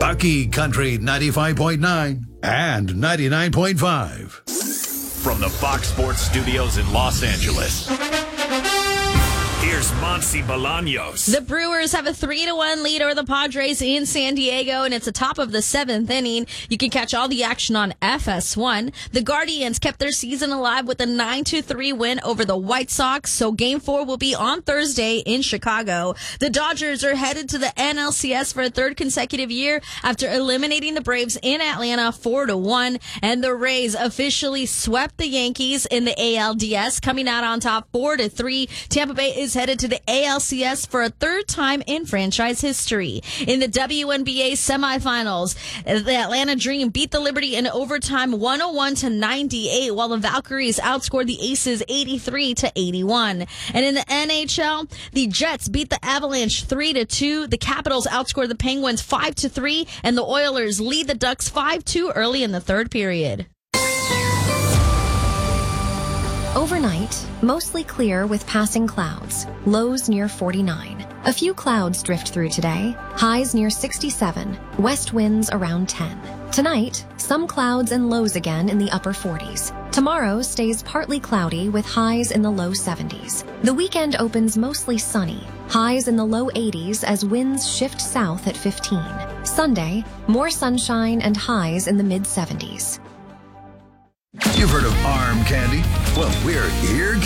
Bucky Country 95.9 and 99.5. From the Fox Sports Studios in Los Angeles, here's Monty Bolaños. The Brewers have a 3-1 lead over the Padres in San Diego, and it's the top of the 7th inning. You can catch all the action on FS1. The Guardians kept their season alive with a 9-3 win over the White Sox, so Game 4 will be on Thursday in Chicago. The Dodgers are headed to the NLCS for a third consecutive year after eliminating the Braves in Atlanta 4-1, and the Rays officially swept the Yankees in the ALDS, coming out on top 4-3. Tampa Bay is headed to the ALCS for a third time in franchise history. In the WNBA semifinals, the Atlanta Dream beat the Liberty in overtime 101-98, while the Valkyries outscored the Aces 83-81. And in the NHL, the Jets beat the Avalanche 3-2. The Capitals outscored the Penguins 5-3, and the Oilers lead the Ducks 5-2 early in the third period. Overnight, mostly clear with passing clouds, lows near 49. A few clouds drift through today, highs near 67, west winds around 10. Tonight, some clouds and lows again in the upper 40s. Tomorrow stays partly cloudy with highs in the low 70s. The weekend opens mostly sunny, highs in the low 80s as winds shift south at 15. Sunday, more sunshine and highs in the mid 70s. You've heard of arm candy? Well, we're ear